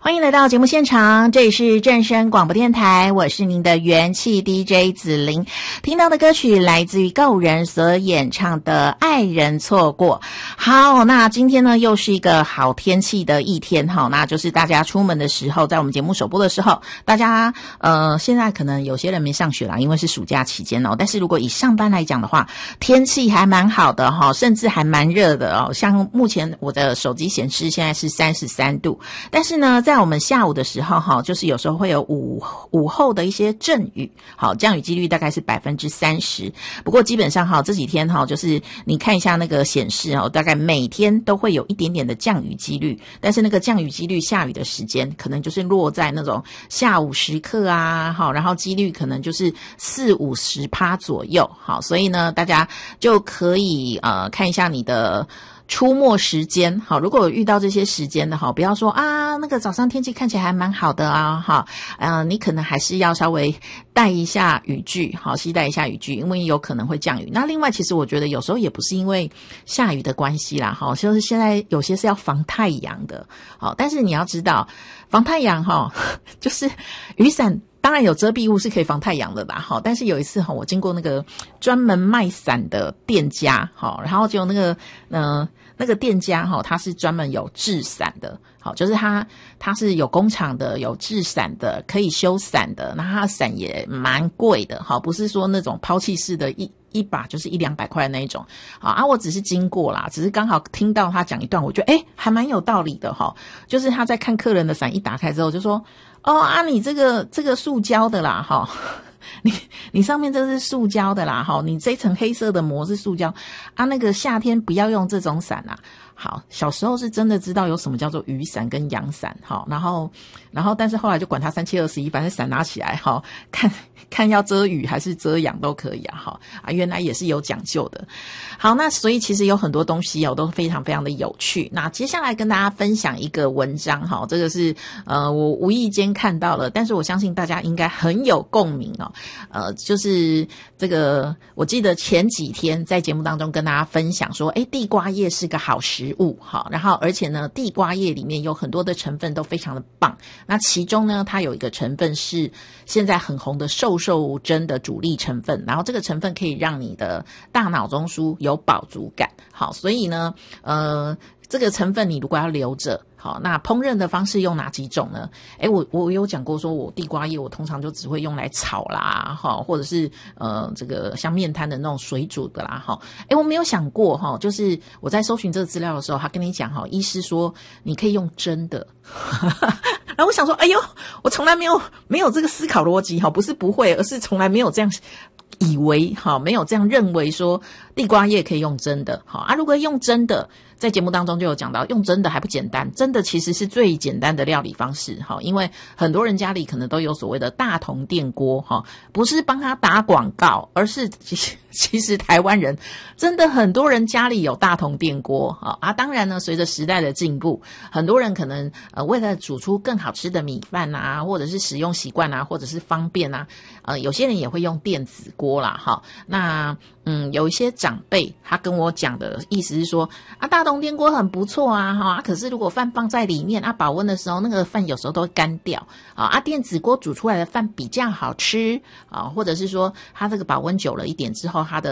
欢迎来到节目现场，这里是正声广播电台，我是您的元气 DJ 子琳。听到的歌曲来自于告五人所演唱的《爱人错过》。好，那今天呢又是一个好天气的一天哈，那就是大家出门的时候，在我们节目首播的时候，大家现在可能有些人没上学啦，因为是暑假期间哦。但是如果以上班来讲的话，天气还蛮好的哈，甚至还蛮热的哦。像目前我的手机显示现在是33度，但是呢，在我们下午的时候哈，就是有时候会有午后的一些阵雨，好，降雨几率大概是30%。不过基本上哈，这几天哈，就是你看一下那个显示哦，大概每天都会有一点点的降雨几率，但是那个降雨几率下雨的时间可能就是落在那种下午时刻啊，好，然后几率可能就是40-50%左右，好，所以呢，大家就可以看一下你的出没时间，好，如果有遇到这些时间的哈，不要说啊，那个早上天气看起来还蛮好的啊，哈，你可能还是要稍微带一下雨具，好，携带一下雨具，因为有可能会降雨。那另外，其实我觉得有时候也不是因为下雨的关系啦，哈，就是现在有些是要防太阳的，好，但是你要知道，防太阳哈，就是雨伞。当然有遮蔽物是可以防太阳的啦，好，但是有一次哈，我经过那个专门卖伞的店家，好，然后就那个店家哈，他是专门有制伞的，好，就是他是有工厂的，有制伞的，可以修伞的，那他的伞也蛮贵的，好，不是说那种抛弃式的一把就是100-200块的那一种，好啊，我只是经过啦，只是刚好听到他讲一段，我觉得还蛮有道理的哈，就是他在看客人的伞一打开之后就说。你这个塑胶的啦，哈，你上面这是塑胶的啦，哈，你这层黑色的膜是塑胶啊，那个夏天不要用这种伞啊。好，小时候是真的知道有什么叫做雨伞跟阳伞，好，然后但是后来就管它3721，反正伞拿起来，好，看要遮雨还是遮阳都可以啊，好啊，原来也是有讲究的。好，那所以其实有很多东西都非常非常的有趣。那接下来跟大家分享一个文章，哈，这个是我无意间看到了，但是我相信大家应该很有共鸣哦。就是这个，我记得前几天在节目当中跟大家分享说，地瓜叶是个好食物，好，然后而且呢，地瓜叶里面有很多的成分都非常的棒。那其中呢，它有一个成分是现在很红的瘦针的主力成分，然后这个成分可以让你的大脑中枢有饱足感。好，所以呢，这个成分你如果要留着，好，那烹饪的方式用哪几种呢？我有讲过说，我地瓜叶我通常就只会用来炒啦，哈，或者是这个像面摊的那种水煮的啦，哈。我没有想过哈，就是我在搜寻这个资料的时候，他跟你讲哈，医师说你可以用蒸的。然后我想说，我从来没有这个思考逻辑哈，不是不会，而是从来没有这样以为哈，没有这样认为说地瓜叶可以用蒸的，好啊，如果用蒸的。在节目当中就有讲到，用蒸的还不简单，蒸的其实是最简单的料理方式，因为很多人家里可能都有所谓的大同电锅，不是帮他打广告，而是其实台湾人真的很多人家里有大同电锅啊。当然呢，随着时代的进步，很多人可能为了煮出更好吃的米饭啊，或者是使用习惯啊，或者是方便啊，有些人也会用电子锅啦，那有一些长辈他跟我讲的意思是说啊，大同电锅很不错啊，可是如果饭放在里面啊，保温的时候那个饭有时候都会干掉啊，电子锅煮出来的饭比较好吃啊，或者是说它这个保温久了一点之后，它的